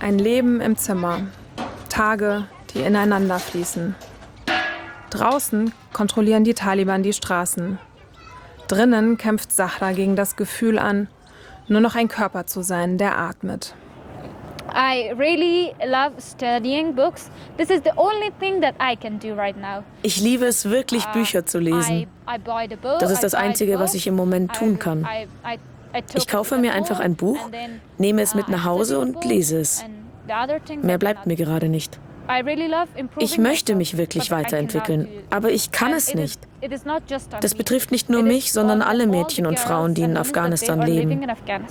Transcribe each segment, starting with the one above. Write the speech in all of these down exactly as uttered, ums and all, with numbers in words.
Ein Leben im Zimmer. Tage, die ineinander fließen. Draußen kontrollieren die Taliban die Straßen. Drinnen kämpft Zahra gegen das Gefühl an, nur noch ein Körper zu sein, der atmet. I really love studying books. This is the only thing that I can do right now. Ich liebe es wirklich, Bücher zu lesen. Das ist das Einzige, was ich im Moment tun kann. Ich kaufe mir einfach ein Buch, nehme es mit nach Hause und lese es. Mehr bleibt mir gerade nicht. Ich möchte mich wirklich weiterentwickeln, aber ich kann es nicht. Das betrifft nicht nur mich, sondern alle Mädchen und Frauen, die in Afghanistan leben.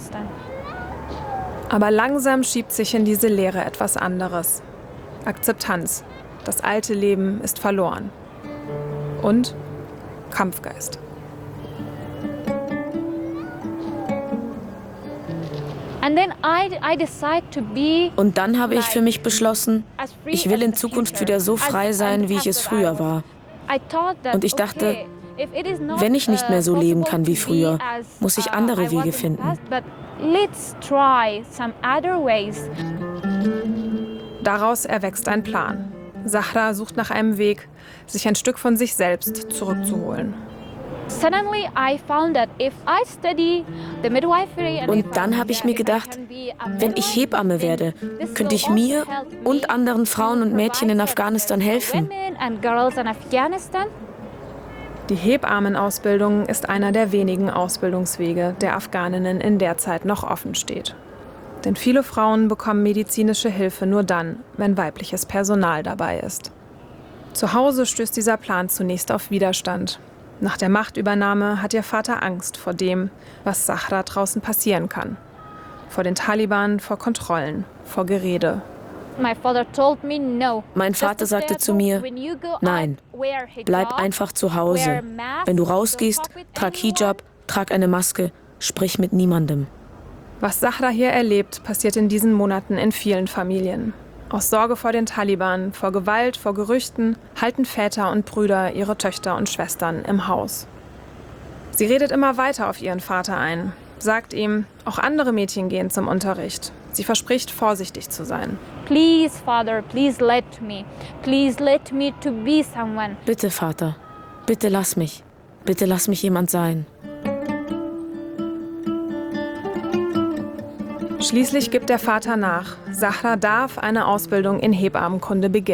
Aber langsam schiebt sich in diese Leere etwas anderes. Akzeptanz. Das alte Leben ist verloren. Und Kampfgeist. Und dann habe ich für mich beschlossen, ich will in Zukunft wieder so frei sein, wie ich es früher war. Und ich dachte, wenn ich nicht mehr so leben kann wie früher, muss ich andere Wege finden. Daraus erwächst ein Plan. Zahra sucht nach einem Weg, sich ein Stück von sich selbst zurückzuholen. Und dann habe ich mir gedacht, wenn ich Hebamme werde, könnte ich mir und anderen Frauen und Mädchen in Afghanistan helfen. Die Hebammenausbildung ist einer der wenigen Ausbildungswege, der Afghaninnen in der Zeit noch offen steht. Denn viele Frauen bekommen medizinische Hilfe nur dann, wenn weibliches Personal dabei ist. Zu Hause stößt dieser Plan zunächst auf Widerstand. Nach der Machtübernahme hat ihr Vater Angst vor dem, was Zahra draußen passieren kann. Vor den Taliban, vor Kontrollen, vor Gerede. Mein Vater sagte zu mir, nein, bleib einfach zu Hause. Wenn du rausgehst, trag Hijab, trag eine Maske, sprich mit niemandem. Was Zahra hier erlebt, passiert in diesen Monaten in vielen Familien. Aus Sorge vor den Taliban, vor Gewalt, vor Gerüchten halten Väter und Brüder ihre Töchter und Schwestern im Haus. Sie redet immer weiter auf ihren Vater ein, sagt ihm, auch andere Mädchen gehen zum Unterricht. Sie verspricht, vorsichtig zu sein. Please, Father, please let me. Please let me to be someone. Bitte, Vater, bitte lass mich. Bitte lass mich jemand sein. Schließlich gibt der Vater nach. Zahra darf eine Ausbildung in Hebammenkunde beginnen.